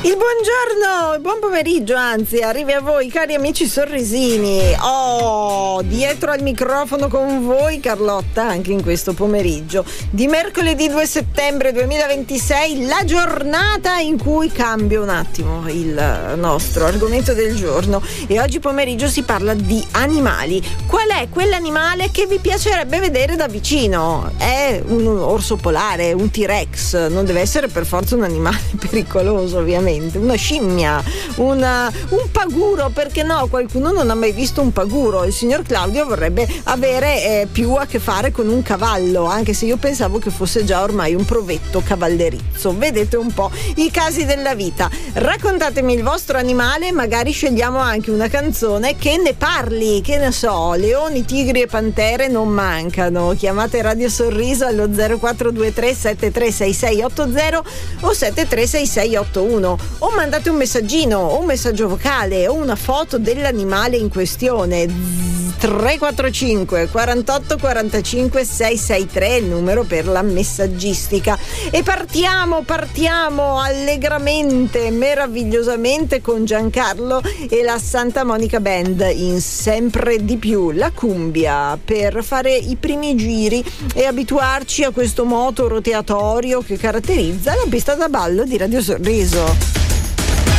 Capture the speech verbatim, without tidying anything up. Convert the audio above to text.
Il buongiorno, buon pomeriggio, anzi, arrivi a voi cari amici sorrisini. Oh, dietro al microfono con voi Carlotta anche in questo pomeriggio di mercoledì due settembre duemilaventisei, la giornata in cui cambia un attimo il nostro argomento del giorno, e oggi pomeriggio si parla di animali. Qual è quell'animale che vi piacerebbe vedere da vicino? È un orso polare, un T-Rex, non deve essere per forza un animale pericoloso, ovviamente, una scimmia, una, un paguro, perché no? Qualcuno non ha mai visto un paguro. Il signor Claudio vorrebbe avere eh, più a che fare con un cavallo, anche se io pensavo che fosse già ormai un provetto cavallerizzo. Vedete un po' i casi della vita. Raccontatemi il vostro animale, magari scegliamo anche una canzone che ne parli, che ne so, leoni, tigri e pantere non mancano. Chiamate Radio Sorriso allo zero quattro due tre sette tre sei sei otto zero o sette tre sei sei otto uno, o mandate un messaggino o un messaggio vocale o una foto dell'animale in questione. Tre quattro cinque quarantotto quarantacinque sei sei tre, il numero per la messaggistica. E partiamo partiamo allegramente, meravigliosamente con Giancarlo e la Santa Monica Band in Sempre di più, la cumbia, per fare i primi giri e abituarci a questo moto roteatorio che caratterizza la pista da ballo di Radio Sorriso.